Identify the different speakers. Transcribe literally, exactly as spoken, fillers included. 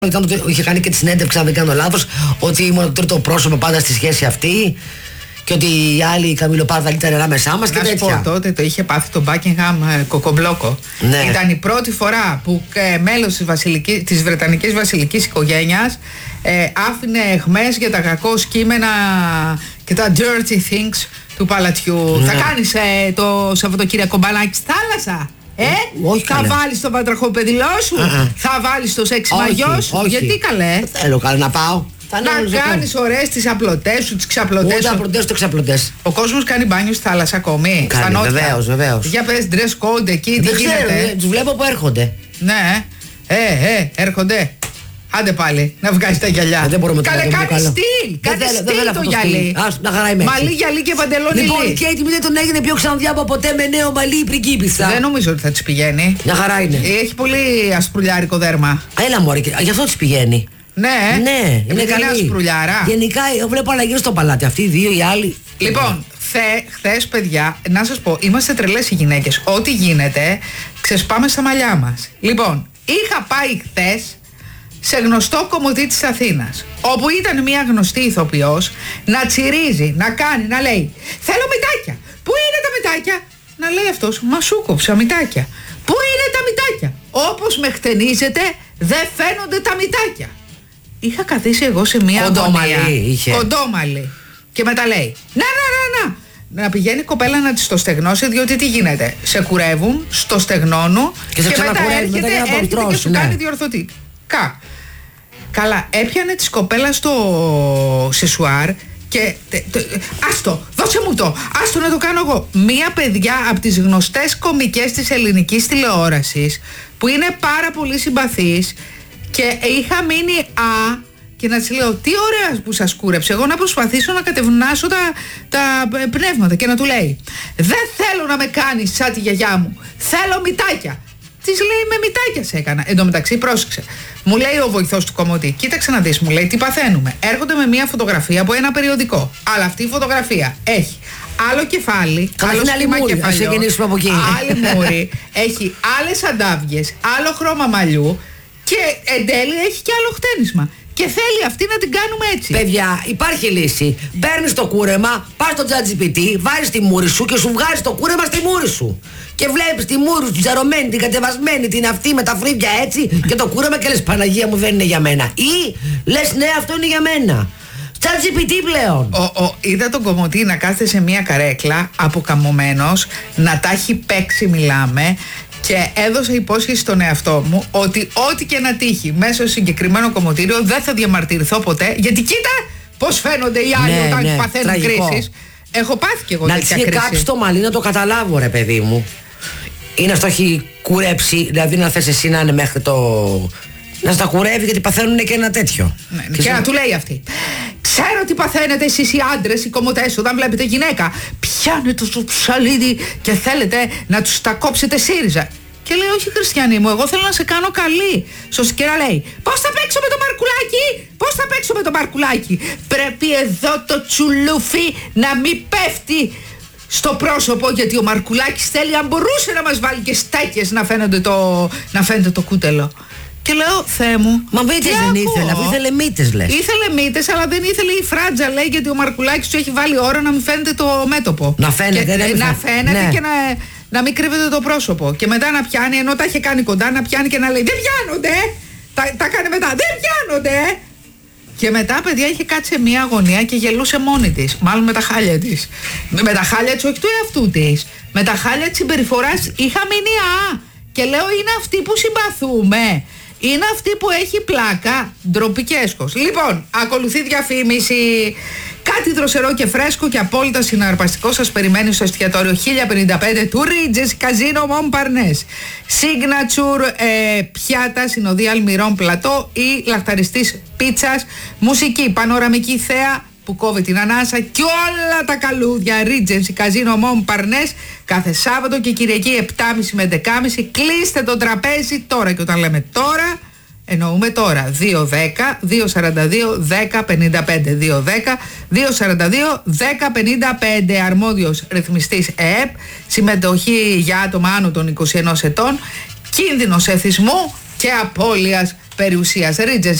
Speaker 1: Είχε κάνει και τη συνέντευξη, αν δεν κάνω λάθος, ότι ήμουν το τρίτο πρόσωπο πάντα στη σχέση αυτή και ότι οι άλλοι καμιλοπάρδαλοι ήταν ανάμεσά μας και
Speaker 2: να
Speaker 1: τέτοια.
Speaker 2: Να σου πω, τότε το είχε πάθει το Buckingham κοκομπλόκο.
Speaker 1: Ναι.
Speaker 2: Ήταν η πρώτη φορά που ε, μέλος της, βασιλικής, της Βρετανικής βασιλικής οικογένειας ε, άφηνε εχμές για τα κακό κείμενα και τα dirty things του παλατιού. Ναι. Θα κάνεις ε, το Σαββατοκύριακο μπαλάκι στη θάλασσα? Ε,
Speaker 1: όχι,
Speaker 2: θα βάλεις το πατραχοπεδιλό σου, uh-uh. θα βάλεις το σεξι μαγιό σου.
Speaker 1: Όχι.
Speaker 2: Γιατί καλέ?
Speaker 1: Δεν θέλω καλά να πάω.
Speaker 2: Να κάνεις ωραίες τις απλωτές σου, τις ξαπλωτές σου.
Speaker 1: Ούτε απλωτές, ούτε ξαπλωτές.
Speaker 2: Ο κόσμος κάνει μπάνιο στη θάλασσα ακόμη?
Speaker 1: Κάνει,
Speaker 2: στα νότια.
Speaker 1: βεβαίως, βεβαίως.
Speaker 2: Για πες dress code εκεί,
Speaker 1: δεν
Speaker 2: τι
Speaker 1: ξέρω,
Speaker 2: γίνεται?
Speaker 1: τους βλέπω που έρχονται.
Speaker 2: Ναι, ε, ε, έρχονται. Άντε πάλι, να βγάζει τα γυαλιά.
Speaker 1: Δεν μπορούμε
Speaker 2: Καλέ,
Speaker 1: να
Speaker 2: κάνει στυλ. Κάνει στυλ το γυαλί.
Speaker 1: Να χαρά είμαι.
Speaker 2: Μαλλί, γυαλί και παντελόνι.
Speaker 1: Λοιπόν, η Κέιτ Μίντλετον έγινε πιο ξανδιά από ποτέ με νέο μαλλί η πριγκίπισσα.
Speaker 2: Δεν νομίζω ότι θα της πηγαίνει.
Speaker 1: Μια χαρά είναι.
Speaker 2: Έχει πολύ ασπρουλιάρικο δέρμα.
Speaker 1: Έλα μωρέ, γι' αυτό της πηγαίνει.
Speaker 2: Ναι,
Speaker 1: ναι, είναι καλή.
Speaker 2: Ασπρουλιάρα.
Speaker 1: Γενικά, εγώ βλέπω αλλαγή στο παλάτι. Αυτοί οι δύο, οι άλλοι.
Speaker 2: Λοιπόν, χθες, παιδιά, να σας πω, είμαστε τρελές οι γυναίκες. Ό,τι γίνεται, ξεσπάμε στα μαλλιά μας. Λοιπόν, είχα πάει χθες σε γνωστό κομμωτή της Αθήνας, όπου ήταν μια γνωστή ηθοποιός να τσιρίζει, να κάνει, να λέει θέλω μυτάκια. Πού είναι τα μυτάκια? Να λέει αυτός, μα σου κόψα μυτάκια. Πού είναι τα μυτάκια? Όπως με χτενίζετε δεν φαίνονται τα μυτάκια. Είχα καθίσει εγώ σε μια
Speaker 1: κοντόμαλη,
Speaker 2: κοντόμαλη. Και μετά λέει να να να να να πηγαίνει η κοπέλα να της το στεγνώσει, διότι τι γίνεται? Σε κουρεύουν, στο στεγνώνουν και, και μετά έρχεται, μετά έρχεται, έρχεται και σου ναι. κάνει διορθωτικά. Καλά, έπιανε της κοπέλα στο σεσουάρ και τε, τε, άστο, δώσε μου το, άστο να το κάνω εγώ. Μία παιδιά από τις γνωστές κομικές της ελληνικής τηλεόρασης που είναι πάρα πολύ συμπαθής και είχα μείνει α και να της λέω τι ωραία που σας κούρεψε, εγώ να προσπαθήσω να κατευνάσω τα, τα πνεύματα και να του λέει δεν θέλω να με κάνεις σαν τη γιαγιά μου, θέλω μυτάκια. Της λέει με μυτάκια σε έκανα. Εν τω μεταξύ πρόσεξε. Μου λέει ο βοηθός του κομμωτή, κοίταξε να δεις, μου λέει τι παθαίνουμε. Έρχονται με μια φωτογραφία από ένα περιοδικό. Αλλά αυτή η φωτογραφία έχει άλλο κεφάλι,
Speaker 1: καλά,
Speaker 2: άλλο σχήμα κεφαλιό, άλλη μούρη, έχει άλλες αντάβιες, άλλο χρώμα μαλλιού και εν τέλει έχει και άλλο χτένισμα. Και θέλει αυτή να την κάνουμε έτσι.
Speaker 1: Παιδιά, υπάρχει λύση. Παίρνεις το κούρεμα, πας στο ChatGPT, βάζεις τη μούρη σου και σου βγάζει το κούρεμα στη μούρη σου. Και βλέπεις τη μούρη σου, την τζαρωμένη, την κατεβασμένη, την αυτή με τα φρύδια έτσι και το κούρεμα και λες Παναγία μου δεν είναι για μένα. Ή λες ναι, αυτό είναι για μένα. ChatGPT πλέον.
Speaker 2: Ο, ο, είδα τον κομμωτή να κάθεται σε μια καρέκλα αποκαμωμένος, να τα έχει παίξει, μιλάμε. Και έδωσα υπόσχεση στον εαυτό μου ότι ό,τι και να τύχει μέσα στο συγκεκριμένο κομμωτήριο δεν θα διαμαρτυρηθώ ποτέ. Γιατί κοίτα πώς φαίνονται οι άλλοι ναι, όταν ναι, παθαίνουν κρίσεις. Έχω πάθει κι εγώ
Speaker 1: να
Speaker 2: τέτοια
Speaker 1: κρίση. Να
Speaker 2: κάψει
Speaker 1: το μαλλί να το καταλάβω ρε παιδί μου. Ή να στο έχει κουρέψει, δηλαδή να θες εσύ να είναι μέχρι το... να στα κουρεύει γιατί παθαίνουν και ένα τέτοιο.
Speaker 2: Ναι, και, και να του λέει αυτή. Ξέρω τι παθαίνετε εσείς οι άντρες, οι κομμωτές, όταν βλέπετε γυναίκα. Πιάνετε το ψαλίδι και θέλετε να τους τα κόψετε ΣΥΡΙΖΑ. Και λέει, όχι Χριστιανή μου, εγώ θέλω να σε κάνω καλή. Σωστικέρα λέει, πώς θα παίξω με το Μαρκουλάκι, πώς θα παίξω με το Μαρκουλάκι. Πρέπει εδώ το τσουλούφι να μην πέφτει στο πρόσωπο, γιατί ο Μαρκουλάκης θέλει, αν μπορούσε να μας βάλει και στέκες να φαίνεται το, να φαίνεται το κούτελο. Και λέω, Θεέ μου.
Speaker 1: Μα μύτες δεν ήθελε, αφού ήθελε μύτες λες.
Speaker 2: Ήθελε μύτες, αλλά δεν ήθελε η φράτζα, λέει, γιατί ο Μαρκουλάκης του έχει βάλει ώρα να μην φαίνεται το μέτωπο.
Speaker 1: Να φαίνεται,
Speaker 2: και,
Speaker 1: δεν
Speaker 2: να φαίνεται ναι. και να, να μην κρύβεται το πρόσωπο. Και μετά να πιάνει, ενώ τα είχε κάνει κοντά, να πιάνει και να λέει, δεν πιάνονται! Τα, τα κάνει μετά, δεν πιάνονται! Και μετά, παιδιά, είχε κάτσει σε μια αγωνία και γελούσε μόνη της. Μάλλον με τα χάλια της. Με τα χάλια της, όχι του εαυτού της. Με τα χάλια της συμπεριφοράς είχα μείνει α. Και λέω, είναι αυτή που συμπαθούμε. Είναι αυτή που έχει πλάκα. Ντροπή και έσχος. Λοιπόν, ακολουθεί διαφήμιση. Κάτι δροσερό και φρέσκο και απόλυτα συναρπαστικό σας περιμένει στο εστιατόριο χίλια πενήντα πέντε του Regency Casino Montparnasse. Signature ε, πιάτα, συνοδεία αλμυρών πλατό ή λαχταριστής πίτσας, μουσική, πανοραμική θέα που κόβει την ανάσα και όλα τα καλούδια. Regency Casino Montparnasse κάθε Σάββατο και Κυριακή επτά και μισή με έντεκα και μισή. Κλείστε το τραπέζι τώρα, και όταν λέμε τώρα εννοούμε τώρα. Δύο δέκα δύο σαράντα δύο δέκα πενήντα πέντε δύο δέκα δύο σαράντα δύο δέκα πενήντα πέντε. Αρμόδιος ρυθμιστής ΕΕΠ. Συμμετοχή για άτομα άνω των είκοσι ενός ετών. Κίνδυνος εθισμού και απώλειας περιουσίας. Regency